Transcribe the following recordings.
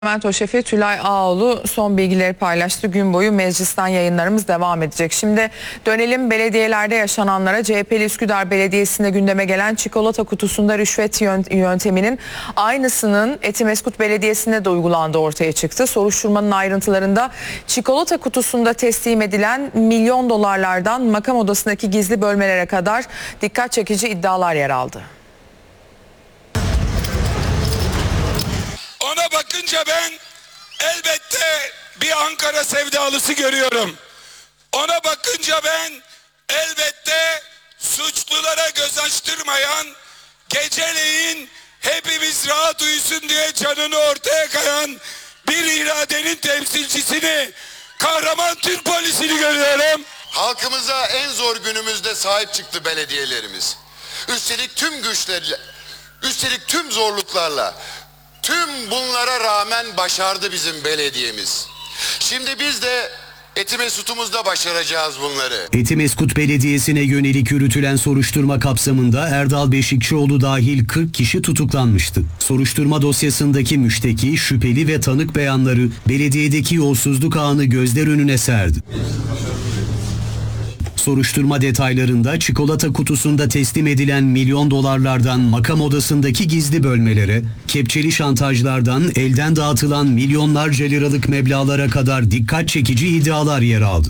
Parlamento Şefi Tülay Ağoğlu son bilgileri paylaştı. Gün boyu meclisten yayınlarımız devam edecek. Şimdi dönelim belediyelerde yaşananlara. CHP'li Üsküdar Belediyesi'nde gündeme gelen çikolata kutusunda rüşvet yönteminin aynısının Etimesgut Belediyesi'nde de uygulandığı ortaya çıktı. Soruşturmanın ayrıntılarında çikolata kutusunda teslim edilen milyon dolarlardan makam odasındaki gizli bölmelere kadar dikkat çekici iddialar yer aldı. Ona bakınca ben elbette bir Ankara sevdalısı görüyorum. Ona bakınca ben elbette suçlulara göz açtırmayan, geceleyin hepimiz rahat uyusun diye canını ortaya kayan bir iradenin temsilcisini, kahraman Türk polisini görüyorum. Halkımıza en zor günümüzde sahip çıktı belediyelerimiz. Üstelik tüm güçlerle, üstelik tüm zorluklarla. Tüm bunlara rağmen başardı bizim belediyemiz. Şimdi biz de Etimesgut'umuzda başaracağız bunları. Etimesgut Belediyesi'ne yönelik yürütülen soruşturma kapsamında Erdal Beşikçioğlu dahil 40 kişi tutuklanmıştı. Soruşturma dosyasındaki müşteki, şüpheli ve tanık beyanları belediyedeki yolsuzluk ağını gözler önüne serdi. Soruşturma detaylarında çikolata kutusunda teslim edilen milyon dolarlardan makam odasındaki gizli bölmelere, kepçeli şantajlardan elden dağıtılan milyonlarca liralık meblağlara kadar dikkat çekici iddialar yer aldı.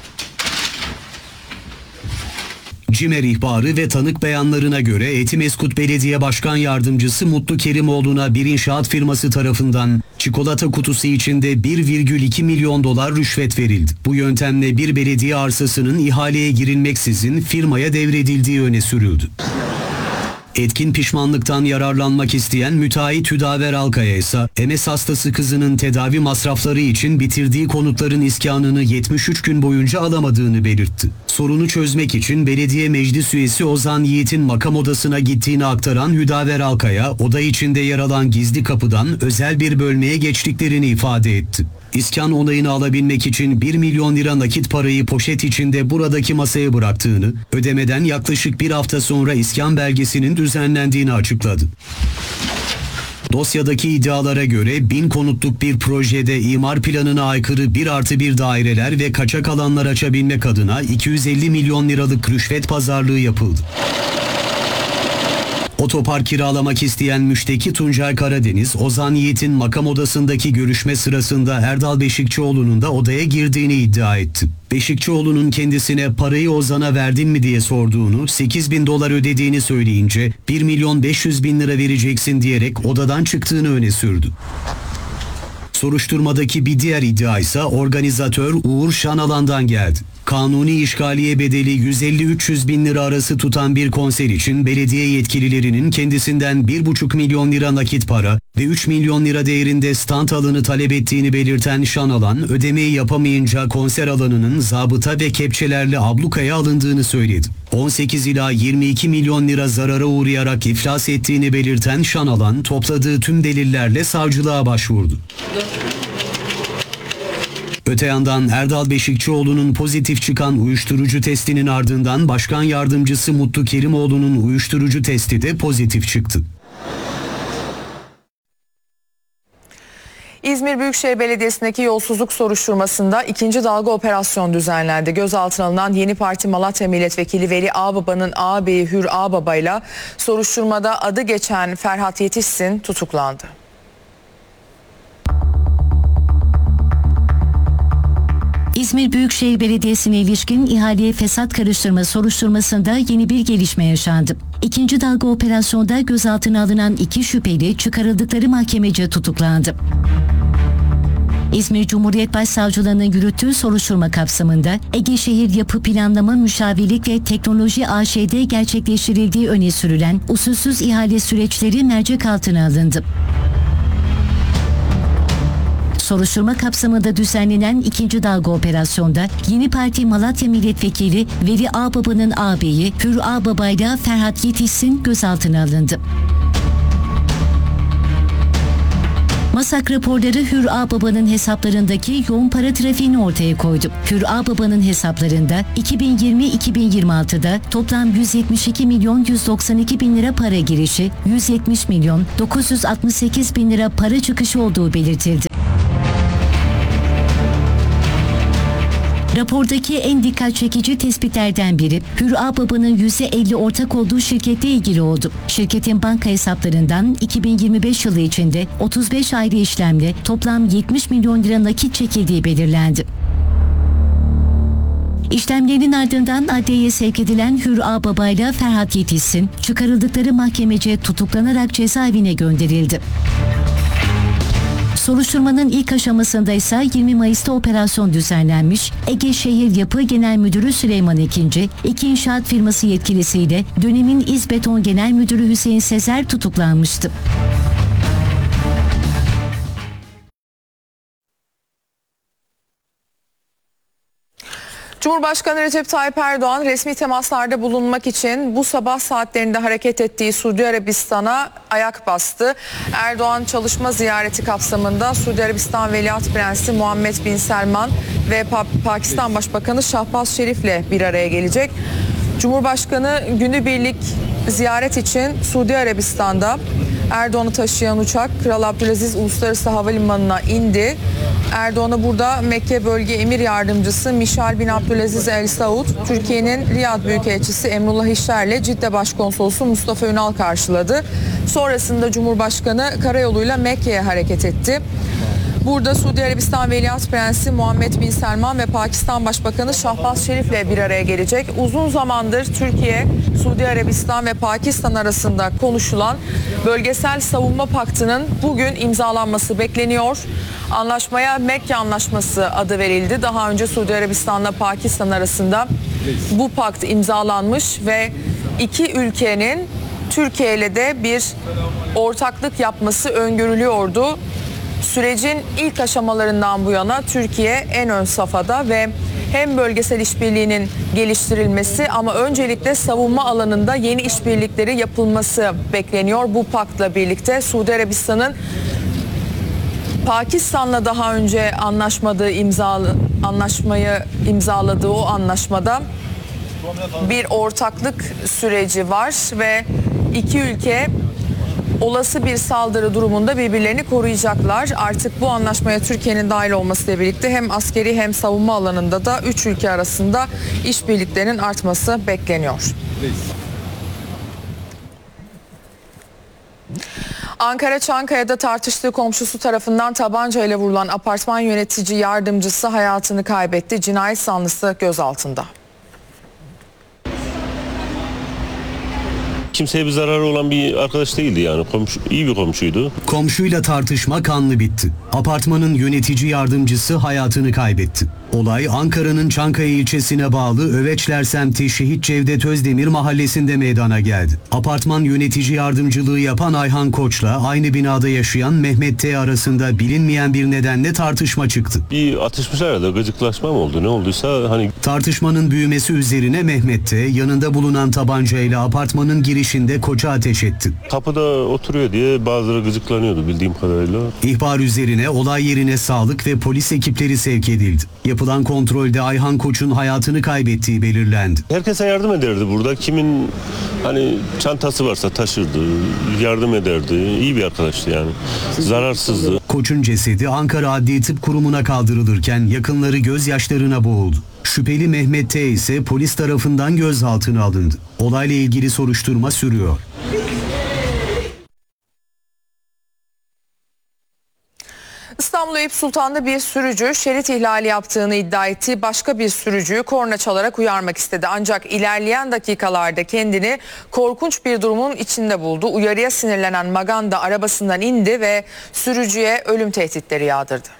CİMER ihbarı ve tanık beyanlarına göre Etimesgut Belediye Başkan Yardımcısı Mutlu Kerimoğlu'na bir inşaat firması tarafından çikolata kutusu içinde 1,2 milyon dolar rüşvet verildi. Bu yöntemle bir belediye arsasının ihaleye girilmeksizin firmaya devredildiği öne sürüldü. Etkin pişmanlıktan yararlanmak isteyen müteahhit Hüdaver Alkaya ise MS hastası kızının tedavi masrafları için bitirdiği konutların iskanını 73 gün boyunca alamadığını belirtti. Sorunu çözmek için belediye meclis üyesi Ozan Yiğit'in makam odasına gittiğini aktaran Hüdaver Alkaya, oda içinde yer alan gizli kapıdan özel bir bölmeye geçtiklerini ifade etti. İskan onayını alabilmek için 1 milyon lira nakit parayı poşet içinde buradaki masaya bıraktığını, ödemeden yaklaşık bir hafta sonra iskan belgesinin düzenlendiğini açıkladı. Dosyadaki iddialara göre 1000 konutluk bir projede imar planına aykırı 1+1 daireler ve kaçak alanlar açabilmek adına 250 milyon liralık rüşvet pazarlığı yapıldı. Otopark kiralamak isteyen müşteki Tuncay Karadeniz, Ozan Yiğit'in makam odasındaki görüşme sırasında Erdal Beşikçioğlu'nun da odaya girdiğini iddia etti. Beşikçioğlu'nun kendisine parayı Ozan'a verdin mi diye sorduğunu, 8.000 dolar ödediğini söyleyince 1.500.000 lira vereceksin diyerek odadan çıktığını öne sürdü. Soruşturmadaki bir diğer iddia ise organizatör Uğur Şanalan'dan geldi. Kanuni işgaliye bedeli 150-300 bin lira arası tutan bir konser için belediye yetkililerinin kendisinden 1,5 milyon lira nakit para ve 3 milyon lira değerinde stand alanı talep ettiğini belirten Şanalan, ödemeyi yapamayınca konser alanının zabıta ve kepçelerle ablukaya alındığını söyledi. 18 ila 22 milyon lira zarara uğrayarak iflas ettiğini belirten Şanalan, topladığı tüm delillerle savcılığa başvurdu. Öte yandan Erdal Beşikçioğlu'nun pozitif çıkan uyuşturucu testinin ardından Başkan Yardımcısı Mutlu Kerimoğlu'nun uyuşturucu testi de pozitif çıktı. İzmir Büyükşehir Belediyesi'ndeki yolsuzluk soruşturmasında ikinci dalga operasyon düzenlendi. Gözaltına alınan Yeni Parti Malatya Milletvekili Veli Ağbaba'nın ağabeyi Hür Ağbaba ile soruşturmada adı geçen Ferhat Yetişsin tutuklandı. İzmir Büyükşehir Belediyesi'ne ilişkin ihaleye fesat karıştırma soruşturmasında yeni bir gelişme yaşandı. İkinci dalga operasyonda gözaltına alınan 2 şüpheli çıkarıldıkları mahkemece tutuklandı. İzmir Cumhuriyet Başsavcılığı'nın yürüttüğü soruşturma kapsamında Ege Şehir Yapı Planlama Müşavirlik ve Teknoloji AŞ'de gerçekleştirildiği öne sürülen usulsüz ihale süreçleri mercek altına alındı. Soruşturma kapsamında düzenlenen ikinci dalga operasyonda Yeni Parti Malatya Milletvekili Veli Ağbaba'nın ağabeyi Hür Ağbaba ile Ferhat Yetişsin gözaltına alındı. Masak raporları Hür Ağbaba'nın hesaplarındaki yoğun para trafiğini ortaya koydu. Hür Ağbaba'nın hesaplarında 2020-2026'da toplam 172 milyon 192 bin lira para girişi, 170 milyon 968 bin lira para çıkışı olduğu belirtildi. Rapordaki en dikkat çekici tespitlerden biri Hür Ağbaba'nın %50 ortak olduğu şirketle ilgili oldu. Şirketin banka hesaplarından 2025 yılı içinde 35 ayrı işlemle toplam 70 milyon lira nakit çekildiği belirlendi. İşlemlerin ardından adliyeye sevk edilen Hür Ağbaba ile Ferhat Yetişsin çıkarıldıkları mahkemece tutuklanarak cezaevine gönderildi. Soruşturmanın ilk aşamasında ise 20 Mayıs'ta operasyon düzenlenmiş, Ege Şehir Yapı Genel Müdürü Süleyman Ekinci, iki inşaat firması yetkilisiyle dönemin İzbeton Genel Müdürü Hüseyin Sezer tutuklanmıştı. Cumhurbaşkanı Recep Tayyip Erdoğan resmi temaslarda bulunmak için bu sabah saatlerinde hareket ettiği Suudi Arabistan'a ayak bastı. Erdoğan çalışma ziyareti kapsamında Suudi Arabistan Veliaht Prensi Muhammed Bin Selman ve Pakistan Başbakanı Şahbaz Şerif'le bir araya gelecek. Cumhurbaşkanı günübirlik ziyaret için Suudi Arabistan'da Erdoğan'ı taşıyan uçak Kral Abdülaziz Uluslararası Havalimanı'na indi. Erdoğan'ı burada Mekke Bölge Emir Yardımcısı Mişal bin Abdülaziz El Saud, Türkiye'nin Riyad Büyükelçisi Emrullah İşler'le Cidde Başkonsolosu Mustafa Ünal karşıladı. Sonrasında Cumhurbaşkanı karayoluyla Mekke'ye hareket etti. Burada Suudi Arabistan Veliaht Prensi Muhammed Bin Selman ve Pakistan Başbakanı Şahbaz Şerif'le bir araya gelecek. Uzun zamandır Türkiye, Suudi Arabistan ve Pakistan arasında konuşulan Bölgesel Savunma Paktı'nın bugün imzalanması bekleniyor. Anlaşmaya Mekke Anlaşması adı verildi. Daha önce Suudi Arabistan'la Pakistan arasında bu pakt imzalanmış ve iki ülkenin Türkiye ile de bir ortaklık yapması öngörülüyordu. Sürecin ilk aşamalarından bu yana Türkiye en ön safhada ve hem bölgesel işbirliğinin geliştirilmesi ama öncelikle savunma alanında yeni işbirlikleri yapılması bekleniyor. Bu paktla birlikte Suudi Arabistan'ın Pakistan'la daha önce anlaşmayı imzaladığı o anlaşmada bir ortaklık süreci var ve iki ülke olası bir saldırı durumunda birbirlerini koruyacaklar. Artık bu anlaşmaya Türkiye'nin dahil olmasıyla birlikte hem askeri hem savunma alanında da üç ülke arasında işbirliklerinin artması bekleniyor. Ankara Çankaya'da tartıştığı komşusu tarafından tabancayla vurulan apartman yönetici yardımcısı hayatını kaybetti. Cinayet zanlısı gözaltında. Kimseye bir zararı olan bir arkadaş değildi yani. İyi bir komşuydu. Komşuyla tartışma kanlı bitti. Apartmanın yönetici yardımcısı hayatını kaybetti. Olay Ankara'nın Çankaya ilçesine bağlı Öveçler semti Şehit Cevdet Özdemir mahallesinde meydana geldi. Apartman yönetici yardımcılığı yapan Ayhan Koç'la aynı binada yaşayan Mehmet T arasında bilinmeyen bir nedenle tartışma çıktı. Bir atışmışlar herhalde, gıcıklaşma mı oldu, ne olduysa hani. Tartışmanın büyümesi üzerine Mehmet T yanında bulunan tabancayla apartmanın girişinde Koç'a ateş etti. Kapıda oturuyor diye bazıları gıcıklanıyordu bildiğim kadarıyla. İhbar üzerine olay yerine sağlık ve polis ekipleri sevk edildi. Yapılan kontrolde Ayhan Koç'un hayatını kaybettiği belirlendi. Herkese yardım ederdi burada. Kimin hani çantası varsa taşırdı, yardım ederdi. İyi bir arkadaştı yani. Zararsızdı. Koç'un cesedi Ankara Adli Tıp Kurumu'na kaldırılırken yakınları gözyaşlarına boğuldu. Şüpheli Mehmet T ise polis tarafından gözaltına alındı. Olayla ilgili soruşturma sürüyor. İstanbul Eyüp Sultan'da bir sürücü şerit ihlali yaptığını iddia ettiği başka bir sürücüyü korna çalarak uyarmak istedi. Ancak ilerleyen dakikalarda kendini korkunç bir durumun içinde buldu. Uyarıya sinirlenen Maganda arabasından indi ve sürücüye ölüm tehditleri yağdırdı.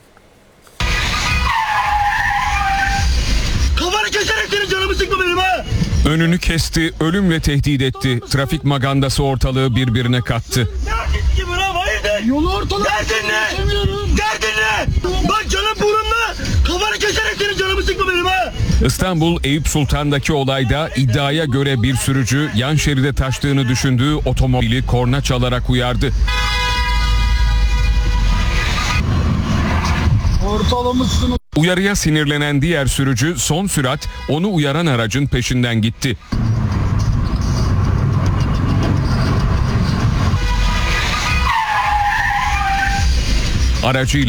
Kafanı keserek senin canımı sıkma benim ha! Önünü kesti, ölümle tehdit etti. Trafik magandası ortalığı birbirine kattı. Derdin gibi lan, hayırdır? Yolu ortalık. Derdin ne? Derdin ne? Bak canım burnumda. Kafanı keserek senin canımı sıkma benim ha! İstanbul Eyüp Sultan'daki olayda iddiaya göre bir sürücü yan şeride taştığını düşündüğü otomobili korna çalarak uyardı. Ortalamışsın. Uyarıya sinirlenen diğer sürücü son sürat onu uyaran aracın peşinden gitti. Aracıyla